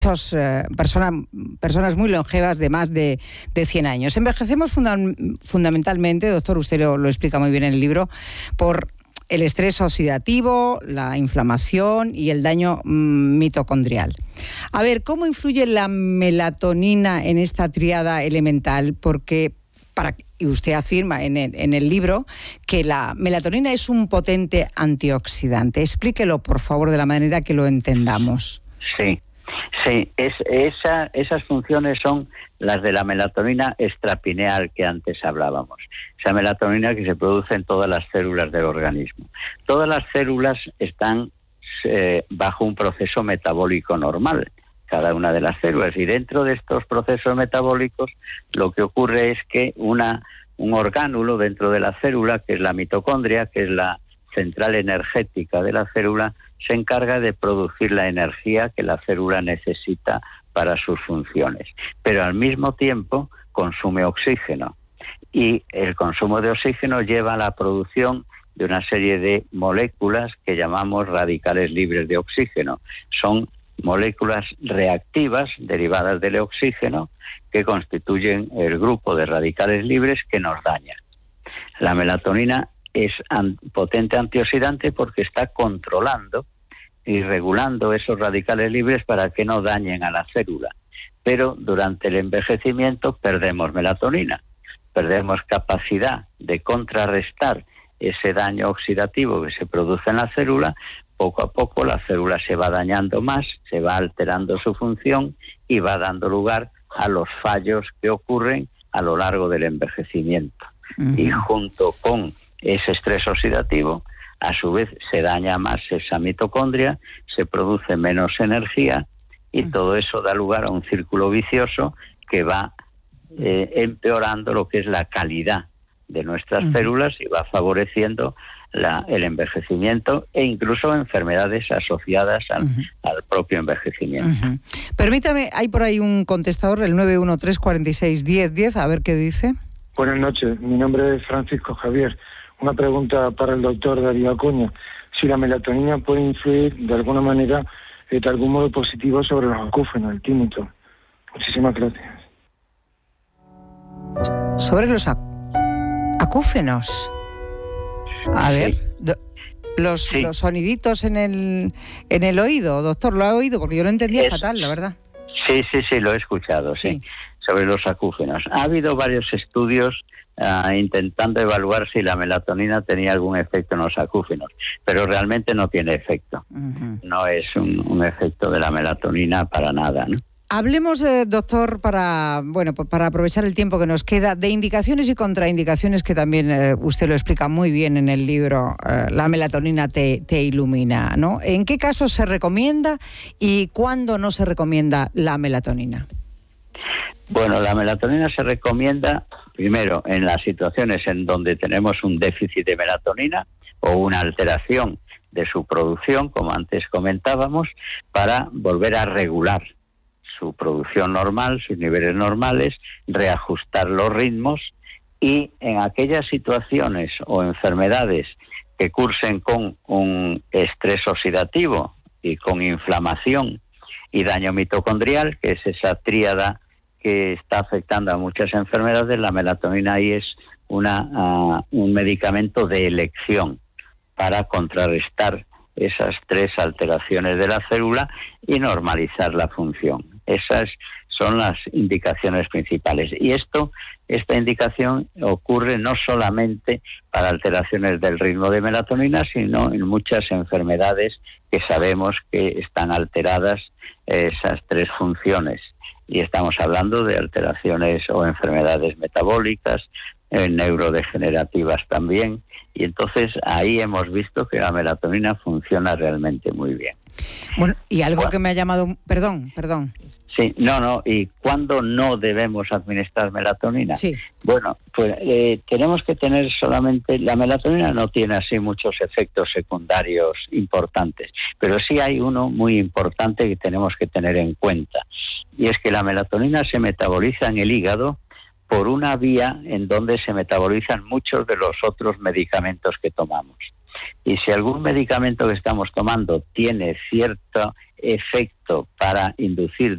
personas muy longevas de más de 100 años. Envejecemos fundamentalmente, doctor, usted lo explica muy bien en el libro, por el estrés oxidativo, la inflamación y el daño mitocondrial. A ver, ¿cómo influye la melatonina en esta tríada elemental? Porque y usted afirma en el libro que la melatonina es un potente antioxidante. Explíquelo, por favor, de la manera que lo entendamos. Sí, esas funciones son las de la melatonina extrapineal que antes hablábamos. Esa melatonina que se produce en todas las células del organismo. Todas las células están bajo un proceso metabólico normal, cada una de las células, y dentro de estos procesos metabólicos lo que ocurre es que un orgánulo dentro de la célula, que es la mitocondria, que es la central energética de la célula, se encarga de producir la energía que la célula necesita para sus funciones, pero al mismo tiempo consume oxígeno, y el consumo de oxígeno lleva a la producción de una serie de moléculas que llamamos radicales libres de oxígeno. Son moléculas reactivas derivadas del oxígeno que constituyen el grupo de radicales libres que nos dañan. La melatonina es potente antioxidante porque está controlando y regulando esos radicales libres para que no dañen a la célula. Pero durante el envejecimiento perdemos melatonina, perdemos capacidad de contrarrestar ese daño oxidativo que se produce en la célula. Poco a poco la célula se va dañando más, se va alterando su función y va dando lugar a los fallos que ocurren a lo largo del envejecimiento. Uh-huh. Y junto con ese estrés oxidativo, a su vez se daña más esa mitocondria, se produce menos energía y todo eso da lugar a un círculo vicioso que va empeorando lo que es la calidad de nuestras células y va favoreciendo el envejecimiento e incluso enfermedades asociadas al propio envejecimiento. Permítame, hay por ahí un contestador, el 913-46-1010, a ver qué dice. Buenas noches, mi nombre es Francisco Javier. Una pregunta para el doctor Darío Acuña. Si la melatonina puede influir de alguna manera, de algún modo positivo sobre los acúfenos, el tímito. Muchísimas gracias. Sobre los acúfenos. A ver, los soniditos en el oído, doctor, ¿lo ha oído? Porque yo lo entendía fatal, la verdad. Sí, lo he escuchado, sí. Sobre los acúfenos. Ha habido varios estudios intentando evaluar si la melatonina tenía algún efecto en los acúfenos, pero realmente no tiene efecto. No es un efecto de la melatonina para nada, ¿no? Hablemos, doctor, para aprovechar el tiempo que nos queda, de indicaciones y contraindicaciones que también usted lo explica muy bien en el libro. La melatonina te ilumina, ¿no? ¿En qué casos se recomienda y cuándo no se recomienda la melatonina? Bueno, la melatonina se recomienda primero en las situaciones en donde tenemos un déficit de melatonina o una alteración de su producción, como antes comentábamos, para volver a regular su producción normal, sus niveles normales, reajustar los ritmos, y en aquellas situaciones o enfermedades que cursen con un estrés oxidativo y con inflamación y daño mitocondrial, que es esa tríada que está afectando a muchas enfermedades, la melatonina ahí es un medicamento de elección para contrarrestar esas tres alteraciones de la célula y normalizar la función. Esas son las indicaciones principales. Y esta indicación ocurre no solamente para alteraciones del ritmo de melatonina, sino en muchas enfermedades que sabemos que están alteradas esas tres funciones. Y estamos hablando de alteraciones o enfermedades metabólicas, neurodegenerativas también. Y entonces ahí hemos visto que la melatonina funciona realmente muy bien. Bueno, y algo que me ha llamado... Perdón. Sí, ¿y cuándo no debemos administrar melatonina? Sí. Bueno, pues tenemos que tener solamente... La melatonina no tiene así muchos efectos secundarios importantes, pero sí hay uno muy importante que tenemos que tener en cuenta, y es que la melatonina se metaboliza en el hígado por una vía en donde se metabolizan muchos de los otros medicamentos que tomamos. Y si algún medicamento que estamos tomando tiene cierto efecto para inducir